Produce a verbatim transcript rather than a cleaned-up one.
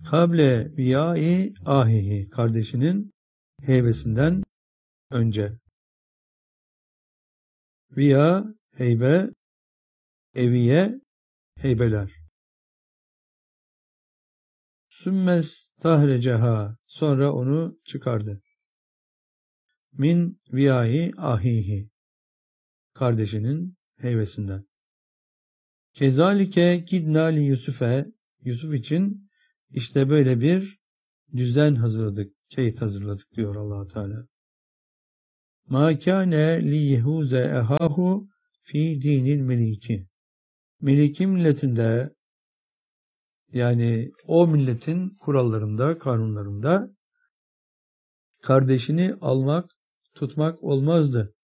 Kable viyai ahihi, kardeşinin heybesinden önce. Viya, heybe, eviye, heybeler. Sümmes tahreceha, sonra onu çıkardı. Min viyai ahihi, kardeşinin heybesinden. Kezalike kidna li Yusuf'e, Yusuf için işte böyle bir düzen hazırladık, keyit hazırladık diyor Allah Teala. Ma kâne li yehuze ehahu fi dinil meliki. Meliki milletinde, yani o milletin kurallarında, kanunlarında kardeşini almak, tutmak olmazdı.